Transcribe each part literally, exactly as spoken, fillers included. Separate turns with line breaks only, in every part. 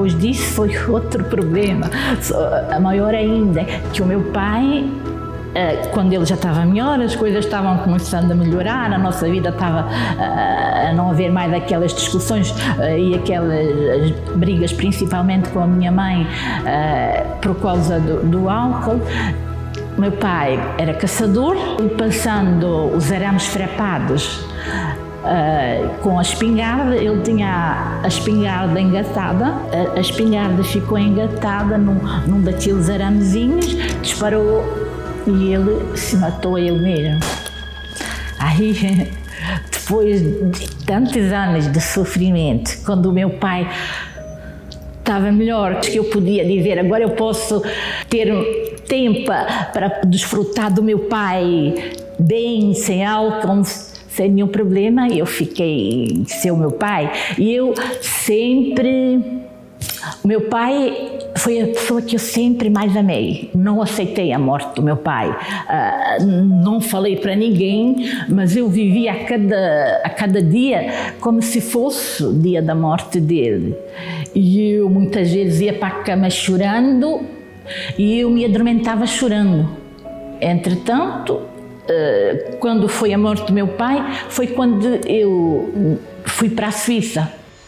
depois disso foi outro problema, maior ainda, que o meu pai, quando ele já estava melhor, as coisas estavam começando a melhorar, a nossa vida estava a não haver mais aquelas discussões e aquelas brigas, principalmente com a minha mãe, por causa do, do álcool. Meu pai era caçador, passando os arames frapados Uh, com a espingarda, ele tinha a espingarda engatada, a, a espingarda ficou engatada num, num daqueles aramezinhos, disparou e ele se matou a ele mesmo. Aí, depois de tantos anos de sofrimento, quando o meu pai estava melhor, que eu podia dizer, agora eu posso ter tempo para desfrutar do meu pai bem, sem álcool, sem nenhum problema, eu fiquei sem o meu pai. E eu sempre... O meu pai foi a pessoa que eu sempre mais amei. Não aceitei a morte do meu pai. Uh, não falei para ninguém, mas eu vivia a cada, a cada dia como se fosse o dia da morte dele. E eu muitas vezes ia para a cama chorando e eu me adormentava chorando. Entretanto, quando foi a morte do meu pai, foi quando eu fui para a Suíça.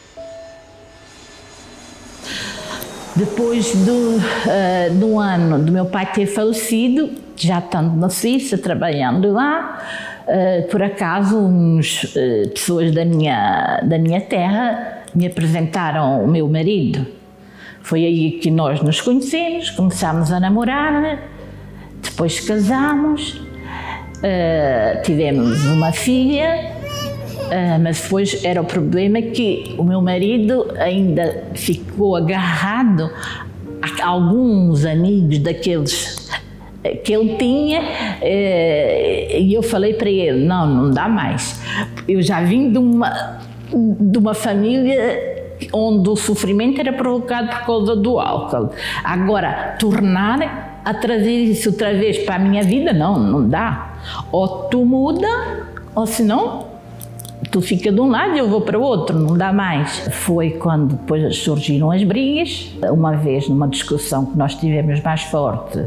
Depois do, uh, do ano do meu pai ter falecido, já estando na Suíça, trabalhando lá, uh, por acaso, uns, uh, pessoas da minha, da minha terra me apresentaram o meu marido. Foi aí que nós nos conhecemos, começámos a namorar, depois casámos. Uh, tivemos uma filha, uh, mas depois era o problema que o meu marido ainda ficou agarrado a alguns amigos daqueles que ele tinha, uh, e eu falei para ele, não, não dá mais. Eu já vim de uma, de uma família onde o sofrimento era provocado por causa do álcool. Agora, tornar a trazer isso outra vez para a minha vida, não, não dá. Ou tu muda, ou senão tu fica de um lado e eu vou para o outro, não dá mais. Foi quando depois surgiram as brigas. Uma vez, numa discussão que nós tivemos mais forte,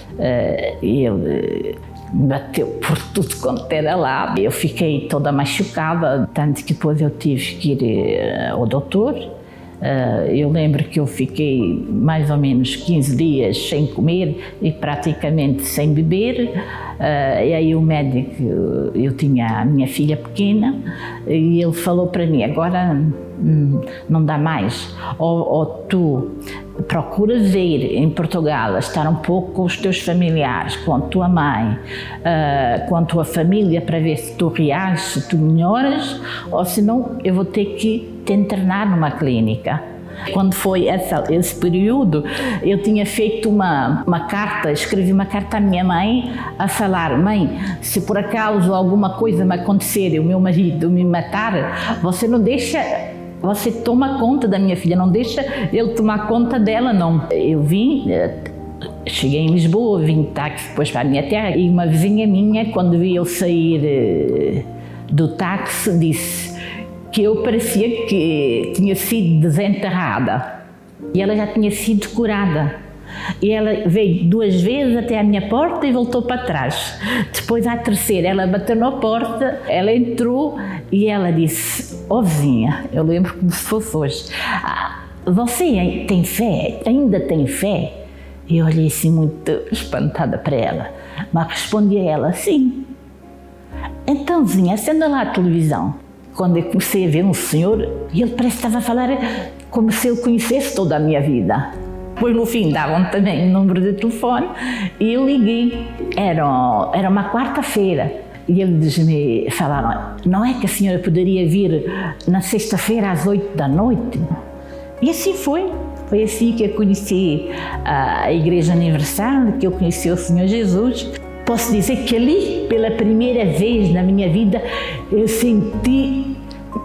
ele me bateu por tudo quanto era lá. Eu fiquei toda machucada, tanto que depois eu tive que ir ao doutor. Uh, eu lembro que eu fiquei mais ou menos quinze dias sem comer e praticamente sem beber. Uh, e aí o médico, eu tinha a minha filha pequena e ele falou para mim, agora hum, não dá mais, ou, ou tu procuras ir em Portugal, estar um pouco com os teus familiares, com a tua mãe, uh, com a tua família, para ver se tu reages, se tu melhoras, ou senão eu vou ter que te internar numa clínica. Quando foi essa, esse período, eu tinha feito uma, uma carta, escrevi uma carta à minha mãe a falar, mãe, se por acaso alguma coisa me acontecer e o meu marido me matar, você não deixa, você toma conta da minha filha, não deixa eu tomar conta dela, não. Eu vim, cheguei em Lisboa, vim de táxi depois para a minha terra e uma vizinha minha, quando vi eu sair do táxi, disse que eu parecia que tinha sido desenterrada e ela já tinha sido curada. E ela veio duas vezes até à minha porta e voltou para trás. Depois, à terceira, ela bateu na porta, ela entrou e ela disse, ó vizinha, eu lembro como se fosse hoje, ah, você tem fé? Ainda tem fé? E eu olhei assim muito espantada para ela, mas respondi a ela, sim. Então, vizinha, acenda lá a televisão. Quando eu comecei a ver um senhor, e ele parece que estava a falar como se eu conhecesse toda a minha vida. Depois, no fim, davam também o número de telefone e eu liguei. Era, era uma quarta-feira e eles me falaram, não é que a senhora poderia vir na sexta-feira às oito da noite? E assim foi. Foi assim que eu conheci a Igreja Universal, que eu conheci o Senhor Jesus. Posso dizer que ali, pela primeira vez na minha vida, eu senti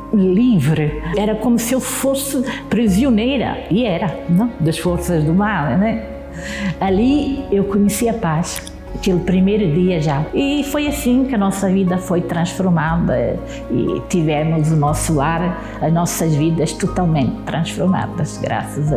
livre. Era como se eu fosse prisioneira, e era, não? Das forças do mal, né? Ali eu conheci a paz, aquele primeiro dia já. E foi assim que a nossa vida foi transformada e tivemos o nosso lar, as nossas vidas totalmente transformadas, graças a Deus.